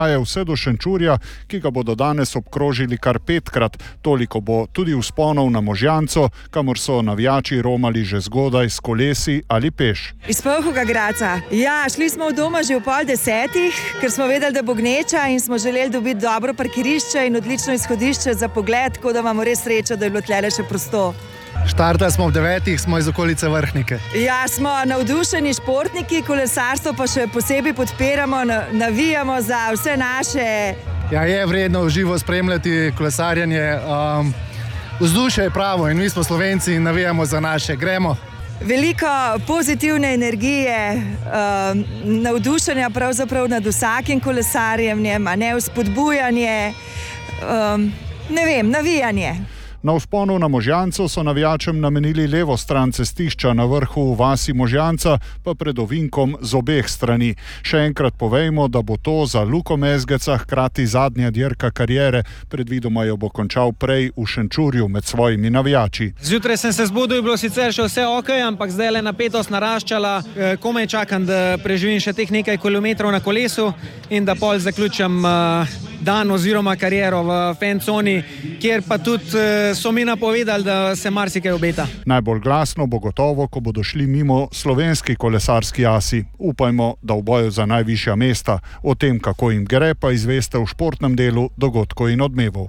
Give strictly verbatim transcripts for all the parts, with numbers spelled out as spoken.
je vse do Šenčurja, ki ga bodo danes obkrožili kar petkrat. Toliko bo tudi vzponov na Možjanco, kamor so navijači romali že zgodaj s kolesi ali peš. Iz Polhega Graca. Ja, šli smo v doma že v pol desetih, ker smo vedeli, da bo gneča in smo želeli dobiti dobro parkirišče in odlično izhodišče za pogled, tako da imamo res srečo, da je bilo tlele še prosto. Štartali smo ob devetih, smo iz okolice Vrhnike. Ja, smo navdušeni športniki, kolesarstvo pa še posebej podpiramo, navijamo za vse naše. Ja, je vredno živo spremljati kolesarjenje. Um, vzdušje je pravo in mi smo Slovenci in navijamo za naše. Gremo. Veliko pozitivne energije, um, navdušenja pravzaprav nad vsakim kolesarjenjem, a ne vzpodbujanje, um, ne vem, navijanje. Na vzponu na Možjanco so navijačem namenili levo stran cestišča, na vrhu vasi Možjanca pa pred ovinkom z obeh strani. Še enkrat povejmo, da bo to za Luko Mezgeca hkrati zadnja dirka kariere, predvidoma jo bo končal prej v Šenčurju med svojimi navijači. Zjutraj sem se zbudil, je bilo sicer še vse ok, ampak zdaj le napetost naraščala, komaj čakam, da preživim še teh nekaj kilometrov na kolesu in da pol zaključam dan oziroma kariero v fan-coni, kjer pa tudi so mi napovedali, da se marsikaj obeta. Najbolj glasno bo gotovo, ko bodo šli mimo slovenski kolesarski asi. Upajmo, da v boju za najvišja mesta. O tem, kako jim gre, pa izveste v športnem delu dogodkov in odmevov.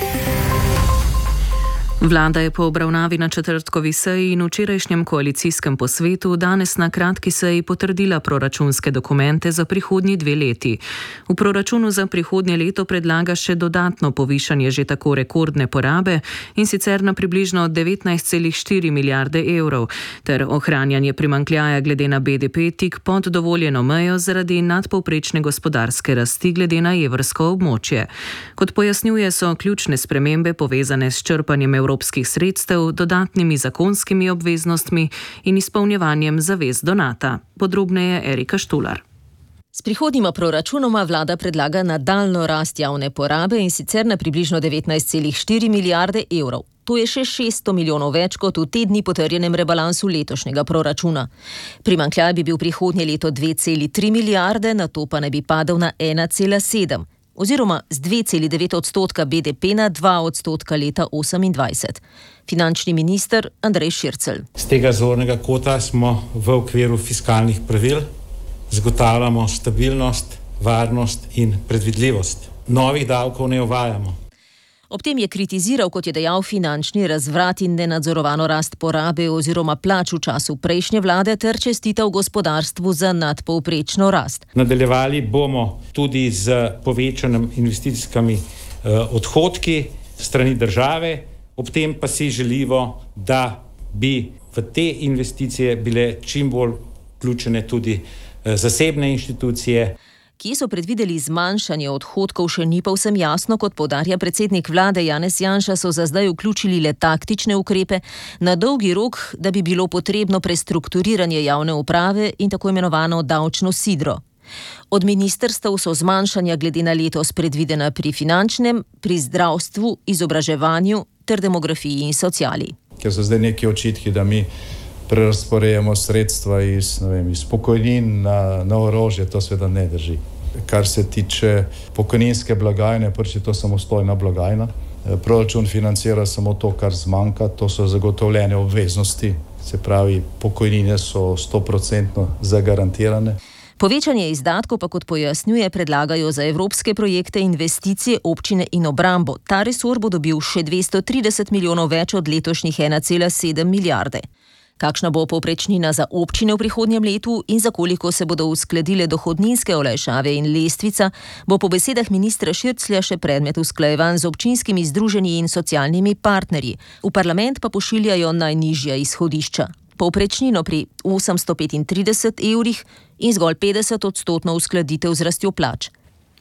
Vlada je po obravnavi na četrtkovi seji in včerajšnjem koalicijskem posvetu danes na kratki seji potrdila proračunske dokumente za prihodnji dve leti. V proračunu za prihodnje leto predlaga še dodatno povišanje že tako rekordne porabe in sicer na približno devetnajst celih štiri milijarde evrov ter ohranjanje primanjkljaja glede na B D P tik pod dovoljeno mejo zaradi nadpovprečne gospodarske rasti glede na evrsko območje. Kot pojasnjuje, so ključne spremembe povezane s črpanjem evropskih sredstev, dodatnimi zakonskimi obveznostmi in izpolnjevanjem zavez do Nata. Podrobneje Erika Štular. S prihodnjima proračunoma vlada predlaga nadaljnjo rast javne porabe in sicer na približno devetnajst celih štiri milijarde evrov. To je še šeststo milijonov več kot v te dni potrjenem rebalansu letošnjega proračuna. Primanjkljaj bi bil prihodnje leto dve celi tri milijarde, nato pa ne bi padel na ena cela sedem. Oziroma z dve celi devet odstotka B D P na dva odstotka leta osemindvajset. Finančni minister Andrej Šircelj. Z tega zornega kota smo v okviru fiskalnih pravil zagotavljamo stabilnost, varnost in predvidljivost. Novih davkov ne uvajamo. Ob tem je kritiziral, kot je dejal, finančni razvrat in nenadzorovano rast porabe oziroma plač v času prejšnje vlade ter čestital gospodarstvu za nadpovprečno rast. Nadaljevali bomo tudi z povečanjem investicijskimi eh, odhodki strani države, ob tem pa si želimo, da bi v te investicije bile čim bolj vključene tudi eh, zasebne inštitucije. Kje so predvideli zmanjšanje odhodkov, še ni povsem jasno, kot poudarja predsednik vlade Janez Janša, so za zdaj vključili le taktične ukrepe na dolgi rok, da bi bilo potrebno prestrukturiranje javne uprave in tako imenovano davčno sidro. Od ministrstev so zmanjšanja glede na letos predvidena pri finančnem, pri zdravstvu, izobraževanju ter demografiji in sociali. Ker so zdaj neki očitki, da mi prerazporejamo sredstva iz, ne vem, iz pokojnin na, na orožje, to seveda ne drži. Kar se tiče pokojninske blagajne, prvič je to samostojna blagajna. Proračun financira samo to, kar zmanjka, to so zagotovljene obveznosti, se pravi, pokojnine so sto procentno zagarantirane. Povečanje izdatkov pa, kot pojasnjuje, predlagajo za evropske projekte, investicije, občine in obrambo. Ta resor bo dobil še dvesto trideset milijonov več od letošnjih ena cela sedem milijarde. Kakšna bo povprečnina za občine v prihodnjem letu in za koliko se bodo uskladile dohodninske olajšave in lestvica, bo po besedah ministra Širclja še predmet usklajevanj z občinskimi združenji in socialnimi partnerji. V parlament pa pošiljajo najnižja izhodišča. Povprečnino pri osemsto petintrideset evrih in zgolj petdeset odstotno uskladitev z rastjo plač.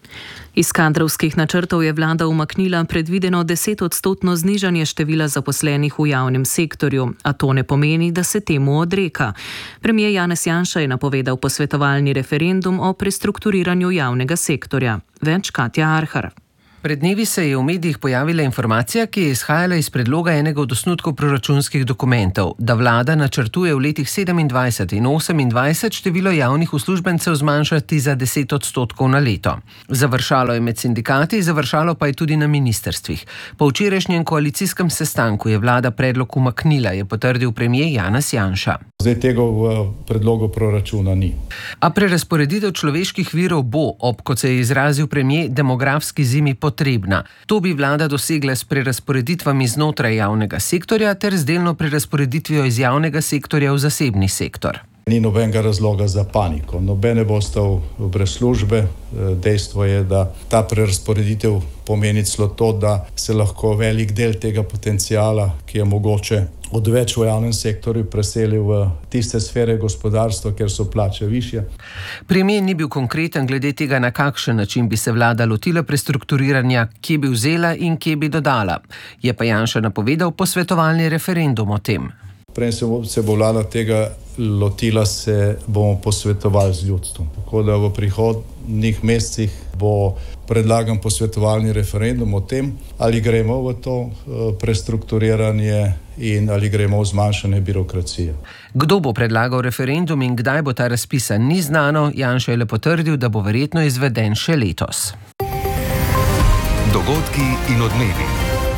Iz kadrovskih načrtov je vlada umaknila predvideno desetodstotno znižanje števila zaposlenih v javnem sektorju, a to ne pomeni, da se temu odreka. Premier Janez Janša je napovedal posvetovalni referendum o prestrukturiranju javnega sektorja. Več Katja Arhar. Pred dnevi se je v medijih pojavila informacija, ki je izhajala iz predloga enega od osnutkov proračunskih dokumentov, da vlada načrtuje v letih sedemindvajset in osemindvajset število javnih uslužbencev zmanjšati za deset odstotkov na leto. Završalo je med sindikati, završalo pa je tudi na ministrstvih. Po včerajšnjem koalicijskem sestanku je vlada predlog umaknila, je potrdil premier Janez Janša. Zdaj tega v predlogu proračuna ni. A prerazporeditev človeških virov bo, ob, kot se je izrazil premier, demografski zimi potrebna. To bi vlada dosegla s prerazporeditvami znotraj javnega sektorja ter z delno prerazporeditvijo iz javnega sektorja v zasebni sektor. Ni nobenega razloga za paniko. Nobene bo ostal brez službe. Dejstvo je, da ta prerazporeditev pomeni celo to, da se lahko velik del tega potencijala, ki je mogoče odveč v javnem sektorju, preseli v tiste sfere gospodarstva, kjer so plače višje. Premier ni bil konkreten glede tega, na kakšen način bi se vlada lotila prestrukturiranja, kje bi vzela in kje bi dodala. Je pa Janša napovedal posvetovalni referendum o tem. Prej se bo vlada tega lotila, se bomo posvetovali z ljudstvom. Tako da v prihodnjih mesecih bo predlagan posvetovalni referendum o tem, ali gremo v to prestrukturiranje in ali gremo v zmanjšanje birokracije. Kdo bo predlagal referendum in kdaj bo ta razpisan, ni znano. Janša je le potrdil, da bo verjetno izveden še letos. Dogodki in odmevi.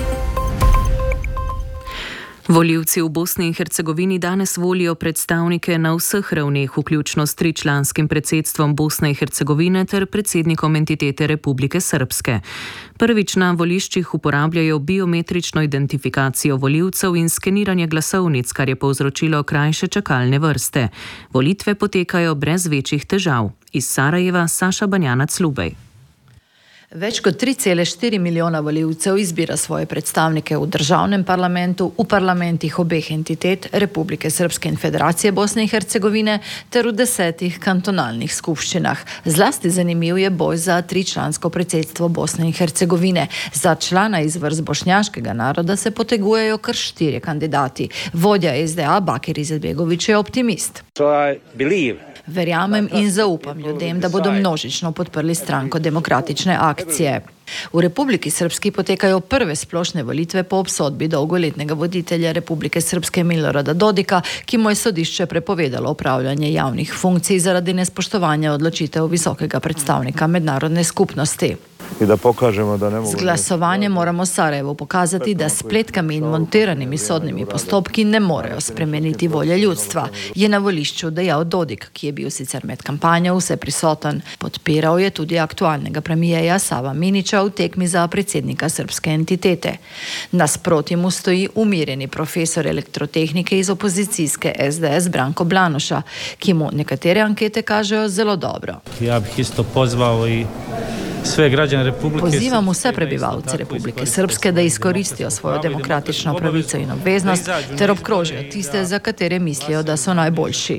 Volivci v Bosni in Hercegovini danes volijo predstavnike na vseh ravneh, vključno s tričlanskim predsedstvom Bosne in Hercegovine ter predsednikom entitete Republike Srpske. Prvič na voliščih uporabljajo biometrično identifikacijo volivcev in skeniranje glasovnic, kar je povzročilo krajše čakalne vrste. Volitve potekajo brez večjih težav. Iz Sarajeva Saša Banjanac-Lubej. Več kot tri cele štiri milijona volivcev izbira svoje predstavnike v državnem parlamentu, v parlamentih obeh entitet Republike Srpske in Federacije Bosne in Hercegovine ter v desetih kantonalnih skupščinah. Zlasti zanimiv je boj za tričlansko predsedstvo Bosne in Hercegovine. Za člana iz vrst bošnjaškega naroda se potegujejo kar štirje kandidati. Vodja es de a Bakir Izetbegović je optimist. Verjamem in zaupam ljudem, da bodo množično podprli stranko Demokratične akcije. V Republiki Srpski potekajo prve splošne volitve po obsodbi dolgoletnega voditelja Republike Srpske Milorada Dodika, ki mu je sodišče prepovedalo opravljanje javnih funkcij zaradi nespoštovanja odločitev visokega predstavnika mednarodne skupnosti. I da pokažemo da ne mogu... Z glasovanjem moramo Sarajevo pokazati, da s pletkami in montiranimi sodnimi postopki ne morejo spremeniti volje ljudstva, je na volišču dejal Dodik, ki je bil sicer med kampanjo vse prisoten. Podpiral je tudi aktualnega premijeja Sava Minića v tekmi za predsednika srpske entitete. Nasproti mu stoji umirjeni profesor elektrotehnike iz opozicijske es de es Branko Blanoša, ki mu nekatere ankete kažejo zelo dobro. Ja bih isto pozvao i sve građane Republike Srpske. Pozivam vse prebivalce Republike Srpske, da izkoristijo svojo demokratično pravico in obveznost ter obkrožijo tiste, za katere mislijo, da so najboljši.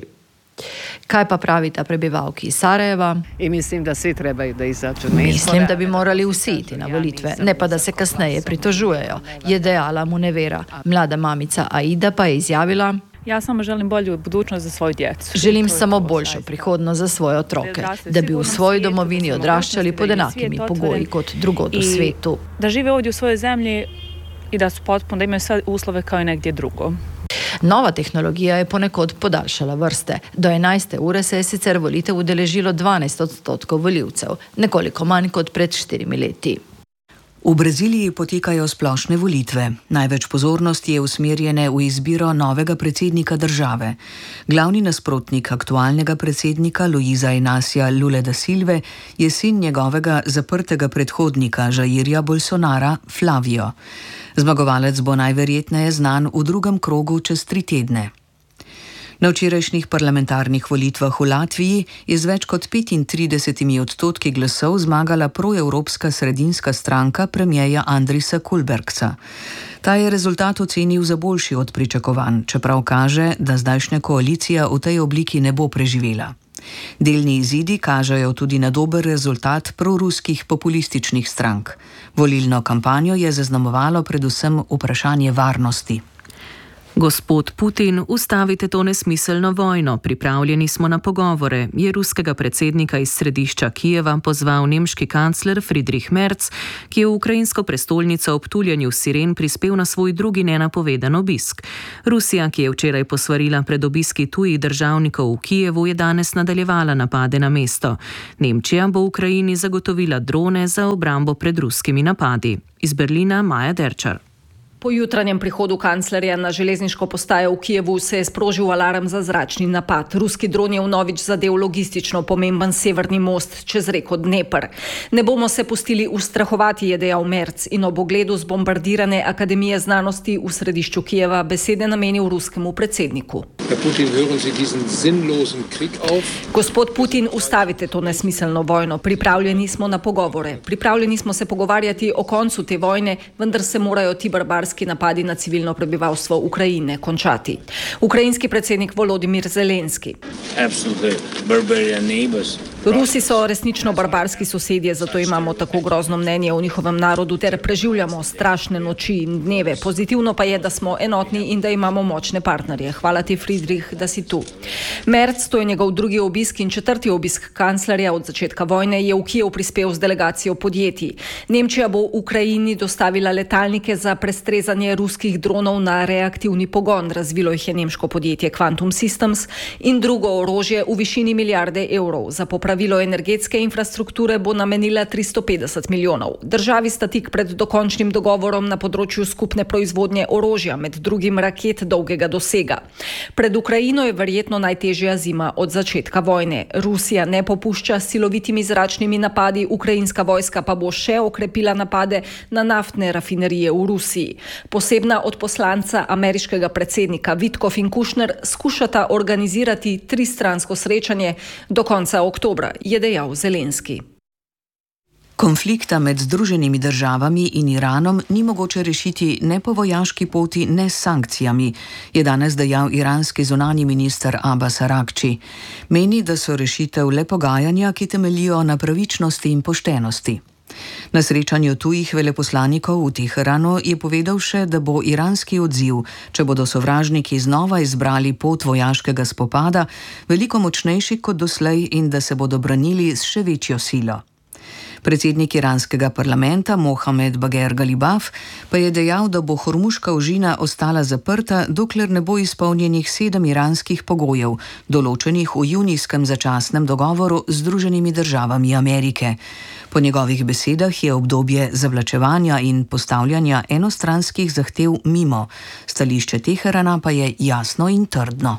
Kaj pa pravita prebivalki iz Sarajeva? I mislim da svi trebaju da izađu. Mislim da bi morali vsi iti na volitve, ne pa da se kasneje pritožujejo, je dejala Munevera. Mlada mamica Aida pa je izjavila: Ja samo želim bolju budućnost za svoju djecu. Želim samo boljšo prihodnost za svoje otroke, da bi u svojoj domovini odraščali pod enakimi pogoji kot drugod u svijetu. Da žive ovdje u svojoj zemlji i da su potpuno, da imaju sve uslove kao i negdje drugo. Nova tehnologija je ponekod podaljšala vrste. Do enajste ure se je sicer volitev udeležilo dvanajst odstotkov voljivcev, nekoliko manj kot pred štirimi leti. V Braziliji potekajo splošne volitve. Največ pozornosti je usmerjene v izbiro novega predsednika države. Glavni nasprotnik aktualnega predsednika Luiza Inácia Lule da Silve je sin njegovega zaprtega predhodnika Jairja Bolsonara, Flavio. Zmagovalec bo najverjetneje znan v drugem krogu čez tri tedne. Na včerajšnjih parlamentarnih volitvah v Latviji je z več kot petintrideset odstotki glasov zmagala proevropska sredinska stranka premierja Andrisa Kulbergsa. Ta je rezultat ocenil za boljši od pričakovanj, čeprav kaže, da zdajšnja koalicija v tej obliki ne bo preživela. Delni izidi kažejo tudi na dober rezultat proruskih populističnih strank. Volilno kampanjo je zaznamovalo predvsem vprašanje varnosti. Gospod Putin, ustavite to nesmiselno vojno, pripravljeni smo na pogovore, je ruskega predsednika iz središča Kijeva pozval nemški kancler Friedrich Merz, ki je v ukrajinsko prestolnico ob tuljanju siren prispel na svoj drugi nenapovedan obisk. Rusija, ki je včeraj posvarila pred obiski tujih državnikov v Kijevu, je danes nadaljevala napade na mesto. Nemčija bo Ukrajini zagotovila drone za obrambo pred ruskimi napadi. Iz Berlina Maja Derčar. Po jutranjem prihodu kanclerja na železniško postajo v Kijevu se je sprožil alarm za zračni napad. Ruski dron je vnovič zadel logistično pomemben severni most čez reko Dnepr. Ne bomo se pustili ustrahovati, je dejal Merz in ob ogledu zbombardirane Akademije znanosti v središču Kijeva besede namenil ruskemu predsedniku. Putin, hören Sie diesen sinnlosen Krieg auf? Gospod Putin, ustavite to nesmiselno vojno. Pripravljeni smo na pogovore. Pripravljeni smo se pogovarjati o koncu te vojne, vendar se morajo ti barbarski napadi na civilno prebivalstvo Ukrajine končati. Ukrajinski predsednik Volodimir Zelenski. Rusi so resnično barbarski sosedje, zato imamo tako grozno mnenje o njihovem narodu ter preživljamo strašne noči in dneve. Pozitivno pa je, da smo enotni in da imamo močne partnerje. Hvala ti, Friedrich, da si tu. Merz, to je njegov drugi obisk in četrti obisk kanclerja od začetka vojne, je v Kijev prispel z delegacijo podjetij. Nemčija bo Ukrajini dostavila letalnike za prestrezanje ruskih dronov na reaktivni pogon. Razvilo jih je nemško podjetje Quantum Systems in drugo orožje v višini milijarde evrov. Za popravilo energetske infrastrukture bo namenila tristo petdeset milijonov. Državi sta tik pred dokončnim dogovorom na področju skupne proizvodnje orožja, med drugim raket dolgega dosega. Pred Ukrajino je verjetno najtežja zima od začetka vojne. Rusija ne popušča s silovitimi zračnimi napadi, ukrajinska vojska pa bo še okrepila napade na naftne rafinerije v Rusiji. Posebna odposlanca ameriškega predsednika Witkoff in Kushner skušata organizirati tristransko srečanje do konca oktobra, je dejal Zelenski. Konflikta med Združenimi državami in Iranom ni mogoče rešiti ne po vojaški poti, ne s sankcijami, je danes dejal iranski zunanji minister Abbas Araghči. Meni, da so rešitev le pogajanja, ki temeljijo na pravičnosti in poštenosti. Na srečanju tujih veleposlanikov v Teheranu je povedal še, da bo iranski odziv, če bodo sovražniki znova izbrali pot vojaškega spopada, veliko močnejši kot doslej in da se bodo branili s še večjo silo. Predsednik iranskega parlamenta Mohamed Bagher Galibaf pa je dejal, da bo Hormuška ožina ostala zaprta, dokler ne bo izpolnjenih sedem iranskih pogojev, določenih v junijskem začasnem dogovoru z Združenimi državami Amerike. Po njegovih besedah je obdobje zavlačevanja in postavljanja enostranskih zahtev mimo. Stališče Teherana pa je jasno in trdno.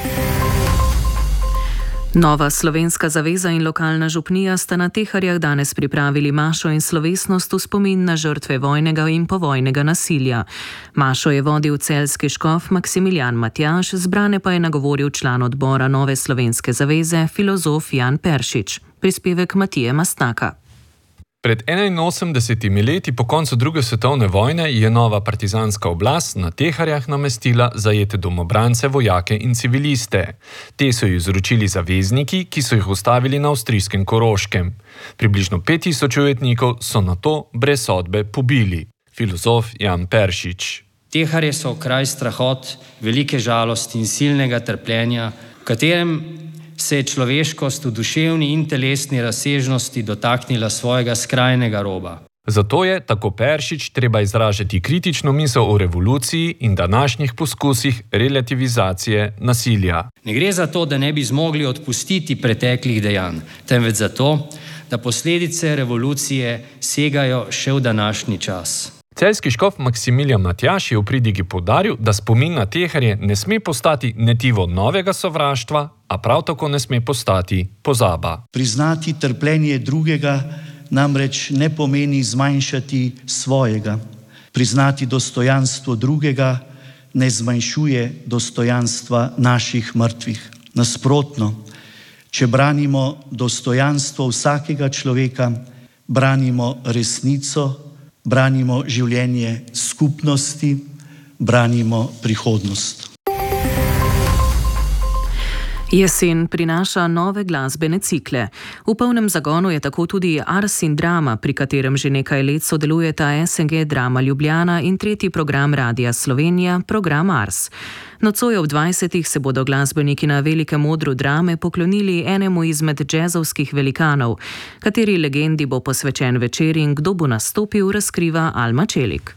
Nova Slovenska zaveza in lokalna župnija sta na Teharjah danes pripravili mašo in slovesnost v spomin na žrtve vojnega in povojnega nasilja. Mašo je vodil celjski škof Maksimilijan Matjaž, zbrane pa je nagovoril član odbora Nove Slovenske zaveze, filozof Jan Peršič. Prispevek Matije Mastaka. Pred enainosemdesetimi leti po koncu druge svetovne vojne je nova partizanska oblast na Teharjah namestila zajete domobrance, vojake in civiliste. Te so ju izročili zavezniki, ki so jih ustavili na avstrijskem Koroškem. Približno pet tisoč ujetnikov so nato brez sodbe pobili. Filozof Jan Peršič. Teharje so kraj strahot, velike žalosti in silnega trpljenja, v katerem se je človeškost v duševni in telesni razsežnosti dotaknila svojega skrajnega roba. Zato je, tako Peršič, treba izražati kritično misel o revoluciji in današnjih poskusih relativizacije nasilja. Ne gre za to, da ne bi zmogli odpustiti preteklih dejanj, temveč za to, da posledice revolucije segajo še v današnji čas. Celjski škof Maksimilijan Matjaž je v pridigi poudaril, da spomin na Teharje ne sme postati netivo novega sovraštva, a prav tako ne sme postati pozaba. Priznati trpljenje drugega namreč ne pomeni zmanjšati svojega. Priznati dostojanstvo drugega ne zmanjšuje dostojanstva naših mrtvih. Nasprotno, če branimo dostojanstvo vsakega človeka, branimo resnico, branimo življenje skupnosti, branimo prihodnost. Jesen prinaša nove glasbene cikle. V polnem zagonu je tako tudi Ars in Drama, pri katerem že nekaj let sodelujeta S N G Drama Ljubljana in tretji program Radia Slovenija, program Ars. Nocoj ob dvajsetih se bodo glasbeniki na velikem odru Drame poklonili enemu izmed džezovskih velikanov, kateri legendi bo posvečen večer in kdo bo nastopil, razkriva Alma Čelik.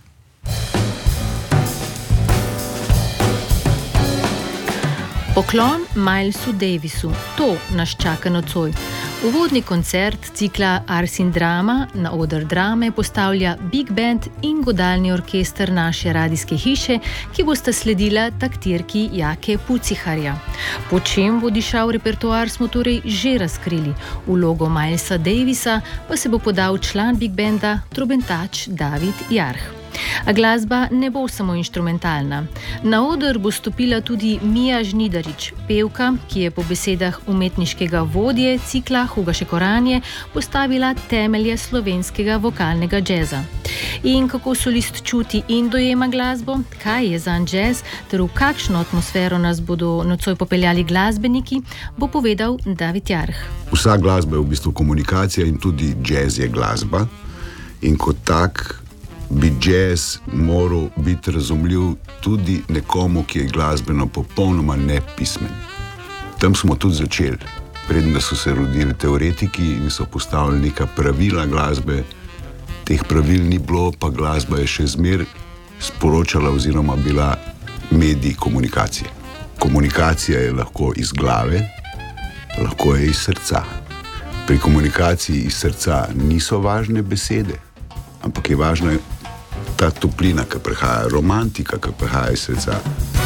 Poklon Milesu Davisu, to nas čaka nocoj. Uvodni koncert cikla Ars in Drama na oder Drame postavlja Big Band in godalni orkester naše radijske hiše, ki bosta sledila taktirki Jake Puciharja. Po čem bo dišal repertoar, smo torej že razkrili. Vlogo Milesa Davisa pa se bo podal član Big Banda, trobentač David Jarh. A glasba ne bo samo inštrumentalna. Na oder bo stopila tudi Mija Žnidarič, pevka, ki je po besedah umetniškega vodje cikla Huga Šekoranje postavila temelje slovenskega vokalnega džeza. In kako solist čuti in dojema glasbo, kaj je zanj džez, ter v kakšno atmosfero nas bodo nocoj popeljali glasbeniki, bo povedal David Jarh. Vsa glasba je v bistvu komunikacija in tudi džez je glasba. In kot tak bi džez moral biti razumljiv tudi nekomu, ki je glasbeno popolnoma nepismen. Tam smo tudi začeli, preden da so se rodili teoretiki in so postavili neka pravila glasbe. Teh pravil ni bilo, pa glasba je še zmer sporočala oziroma bila medij komunikacije. Komunikacija je lahko iz glave, lahko je iz srca. Pri komunikaciji iz srca niso važne besede, ampak je važna ta toplina, ki prihaja, romantika, ki prihaja iz srca.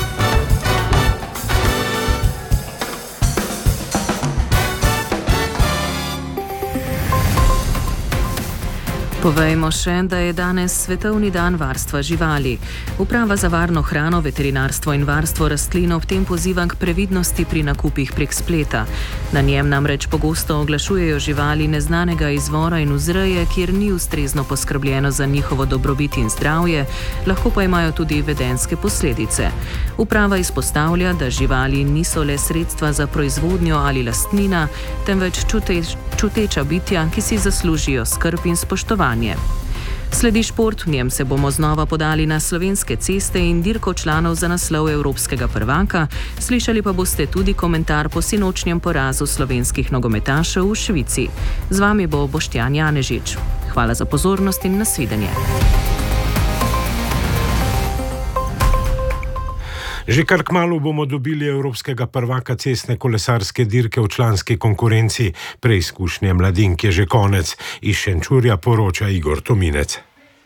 Povejmo še, da je danes Svetovni dan varstva živali. Uprava za varno hrano, veterinarstvo in varstvo rastlin ob tem poziva k previdnosti pri nakupih prek spleta. Na njem namreč pogosto oglašujejo živali neznanega izvora in vzreje, kjer ni ustrezno poskrbljeno za njihovo dobrobit in zdravje, lahko pa imajo tudi vedenjske posledice. Uprava izpostavlja, da živali niso le sredstva za proizvodnjo ali lastnina, temveč čuteč, čuteča bitja, ki si zaslužijo skrb in spoštovanje. Sledi šport, v njem se bomo znova podali na slovenske ceste in dirko članov za naslov evropskega prvaka, slišali pa boste tudi komentar po sinočnjem porazu slovenskih nogometašev v Švici. Z vami bo Boštjan Janežič. Hvala za pozornost in nasvidenje. Že kar kmalu bomo dobili evropskega prvaka cestne kolesarske dirke v članski konkurenci. Preizkušnje mladink je že konec. Iz Šenčurja poroča Igor Tominec.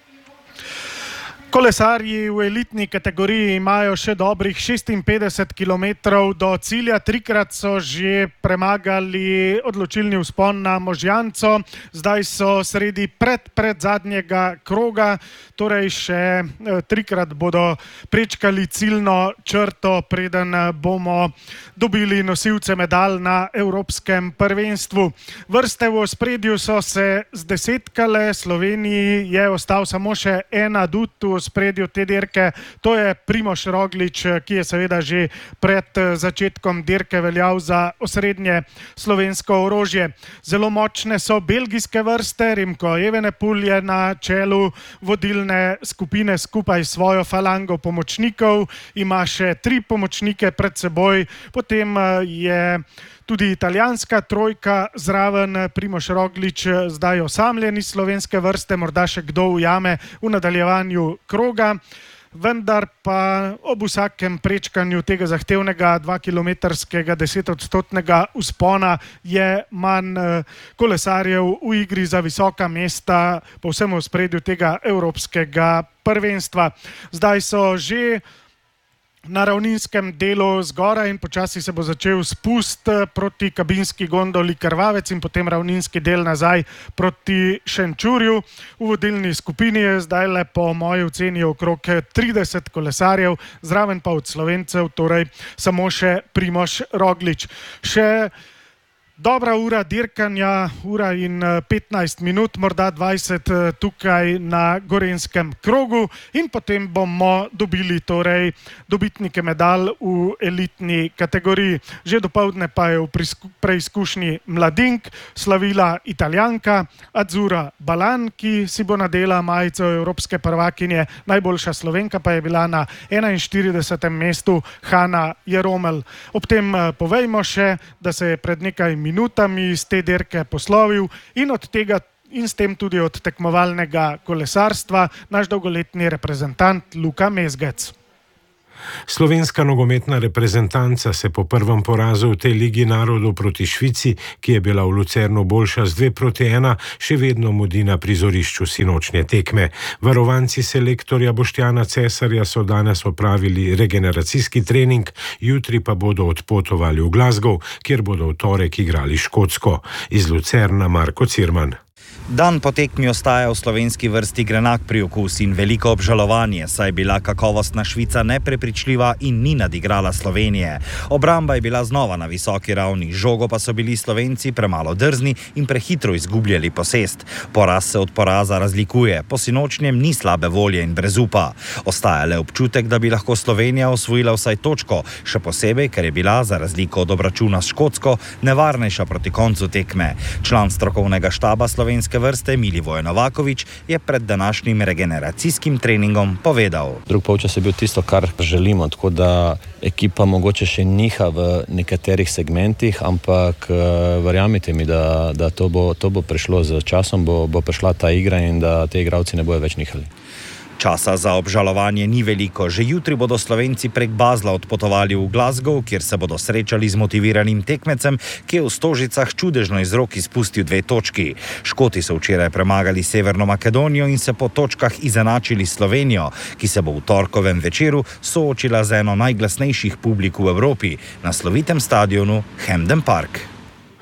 Kolesarji v elitni kategoriji imajo še dobrih šestinpetdeset kilometrov do cilja. Trikrat so že premagali odločilni vzpon na Možjanco. Zdaj so sredi pred, pred zadnjega kroga, torej še trikrat bodo prečkali ciljno črto, preden bomo dobili nosilce medalj na evropskem prvenstvu. Vrste v ospredju so se zdesetkale, Sloveniji je ostal samo še en adut v spredju te dirke, to je Primož Roglič, ki je seveda že pred začetkom dirke veljal za osrednje slovensko orožje. Zelo močne so belgijske vrste, Remco Evenepoel je na čelu vodilne skupine skupaj s svojo falango pomočnikov, ima še tri pomočnike pred seboj, potem je tudi italijanska trojka zraven, Primož Roglič zdaj osamljeni slovenske vrste, morda še kdo ujame v nadaljevanju kroga, vendar pa ob vsakem prečkanju tega zahtevnega dvakilometrskega desetodstotnega vzpona je manj kolesarjev v igri za visoka mesta, povsem v ospredju tega evropskega prvenstva. Zdaj so že na ravninskem delu zgoraj in počasi se bo začel spust proti kabinski gondoli Krvavec in potem ravninski del nazaj proti Šenčurju. V vodilni skupini je zdaj le po moji oceni okrog trideset kolesarjev, zraven pa od Slovencev torej samo še Primož Roglič. Še Dobra ura dirkanja, ura in petnajst minut, morda dvajset tukaj na Gorenjskem krogu in potem bomo dobili torej dobitnike medalj v elitni kategoriji. Že dopoldne pa je v preizkušnji mladink slavila Italijanka Azzurra Balan, ki si bo nadela majico evropske prvakinje, najboljša Slovenka pa je bila na enainštiridesetem mestu Hanna Jeromel. Ob tem povejmo še, da se je pred nekaj minutami iz te dirke poslovil in od tega in s tem tudi od tekmovalnega kolesarstva naš dolgoletni reprezentant Luka Mezgec. Slovenska nogometna reprezentanca se po prvem porazu v tej Ligi narodov proti Švici, ki je bila v Lucernu boljša z dve proti ena, še vedno mudi na prizorišču sinočnje tekme. Varovanci selektorja Boštjana Cesarja so danes opravili regeneracijski trening, jutri pa bodo odpotovali v Glasgow, kjer bodo v torek igrali Škotsko. Iz Lucerna Marko Cirman. Dan po tekmi ostaja v slovenski vrsti grenak priokus in veliko obžalovanje, saj je bila kakovostna Švica neprepričljiva in ni nadigrala Slovenije. Obramba je bila znova na visoki ravni, žogo pa so bili Slovenci premalo drzni in prehitro izgubljali posest. Poraz se od poraza razlikuje, po sinočnjem ni slabe volje in brezupa. Ostaja le občutek, da bi lahko Slovenija osvojila vsaj točko, še posebej, ker je bila, za razliko od obračuna s Škotsko, nevarnejša proti koncu tekme. Član strokovnega štaba slovenske vrste Milivoje Novaković je pred današnjim regeneracijskim treningom povedal. Drug polčas je bil tisto, kar želimo, tako da ekipa mogoče še niha v nekaterih segmentih, ampak uh, verjamite mi, da, da to, bo, to bo prišlo z časom, bo, bo prišla ta igra in da te igralci ne bojo več nihali. Časa za obžalovanje ni veliko. Že jutri bodo Slovenci prek Basla odpotovali v Glasgow, kjer se bodo srečali z motiviranim tekmecem, ki je v Stožicah čudežno iz rok izpustil dve točki. Škoti so včeraj premagali Severno Makedonijo in se po točkah izenačili Slovenijo, ki se bo v torkovem večeru soočila z eno najglasnejših publik v Evropi na slovitem stadionu Hampden Park.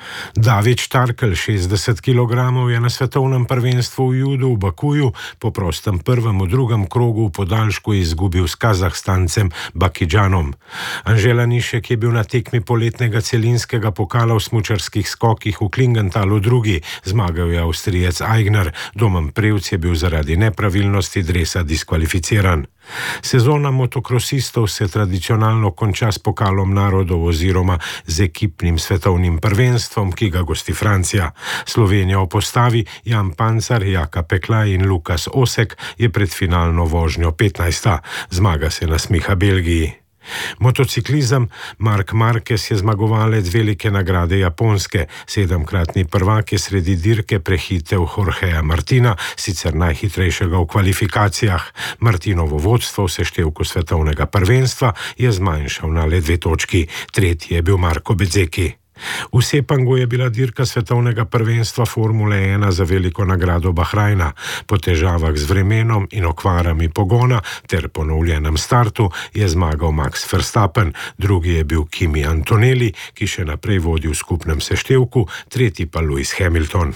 David Štarkel, šestdeset kilogramov, je na svetovnem prvenstvu v judu v Bakuju po prostem prvem v drugem krogu v podaljšku izgubil s Kazahstancem Bakidžanom. Anže Lanišek je bil na tekmi poletnega celinskega pokala v smučarskih skokih v Klingentalu drugi, zmagal je Avstrijec Aigner, Domen Prevc je bil zaradi nepravilnosti dresa diskvalificiran. Sezona motokrosistov se tradicionalno konča s pokalom narodov oziroma z ekipnim svetovnim prvenstvom, ki ga gosti Francija. Slovenija v postavi Jan Pancar, Jaka Peklaj in Lukas Osek je pred finalno vožnjo petnajsta. Zmaga se nasmiha Belgiji. Motociklizem. Marc Marquez je zmagovalec velike nagrade Japonske. Sedemkratni prvak je sredi dirke prehitel Jorgeja Martina, sicer najhitrejšega v kvalifikacijah. Martinovo vodstvo v seštevku svetovnega prvenstva je zmanjšal na le dve točki. Tretji je bil Marko Bezzecchi. V Sepangu je bila dirka svetovnega prvenstva Formule ena za veliko nagrado Bahrajna. Po težavah z vremenom in okvarami pogona ter ponovljenem startu je zmagal Max Verstappen, drugi je bil Kimi Antonelli, ki še naprej vodi v skupnem seštevku, tretji pa Lewis Hamilton.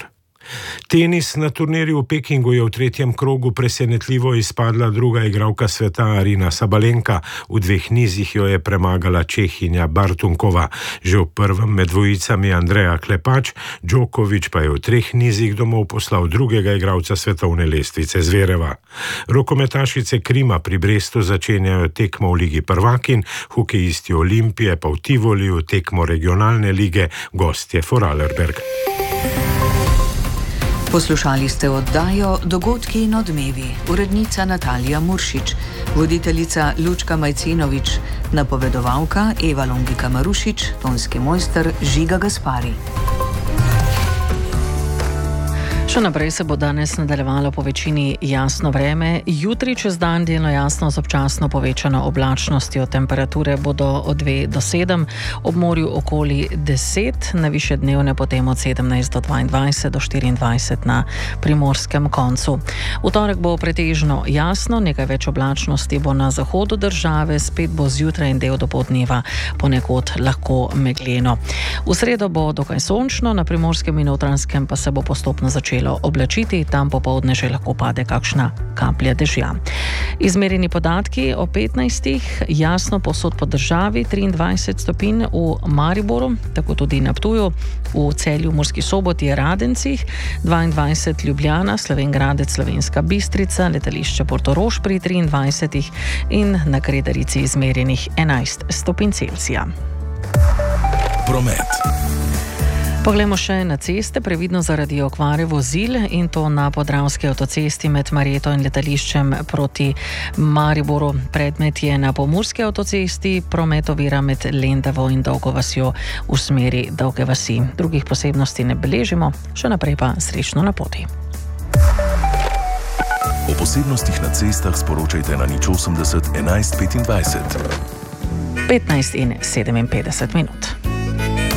Tenis. Na turnirju v Pekingu je v tretjem krogu presenetljivo izpadla druga igralka sveta Arina Sabalenka. V dveh nizih jo je premagala Čehinja Bartunkova. Že v prvem med dvojicami Andreja Klepač, Djokovic pa je v treh nizih domov poslal drugega igralca svetovne lestvice Zvereva. Rokometašice Krima pri Brestu začenjajo tekmo v Ligi prvakin, hokejisti Olimpije pa v Tivoliju tekmo regionalne lige, gostje Vorarlberg. Poslušali ste oddajo Dogodki in odmevi, urednica Natalija Muršič, voditeljica Lučka Majcenovič, napovedovalka Eva Longika Marušič, tonski mojster Žiga Gaspari. Še naprej se bo danes nadaljevalo po večini jasno vreme, jutri čez dan delno jasno z občasno povečano oblačnostjo. Temperature bodo od dve do sedem, ob morju okoli deset, najvišje dnevne potem od sedemnajst do dvaindvajset do štiriindvajset na primorskem koncu. V torek bo pretežno jasno, nekaj več oblačnosti bo na zahodu države, spet bo zjutraj in del dopoldneva ponekod lahko megleno. V sredo bo dokaj sončno, na primorskem in notranjskem pa se bo postopno začelo začelo oblačiti, tam popoldne že lahko pade kakšna kaplja dežja. Izmerjeni podatki o petnajstih, jasno posod po državi, triindvajset stopinj v Mariboru, tako tudi na Ptuju, v Celju, Murski Soboti, Radencih, dvaindvajset Ljubljana, Slovenj Gradec, Slovenska Bistrica, letališče Portorož pri triindvajsetih in na Kredarici izmerjenih enajst stopinj Celzija. Promet. Poglejmo še na ceste, previdno zaradi okvare vozil, in to na Podravski avtocesti med Marjeto in letališčem proti Mariboru. Predmet je na Pomurski avtocesti, promet ovira med Lendavo in Dolgo vasjo v smeri Dolge vasi. Drugih posebnosti ne beležimo, še naprej pa srečno na poti. O posebnostih na cestah sporočajte na nič osemdeset enajst petindvajset. petnajst in sedeminpetdeset minut.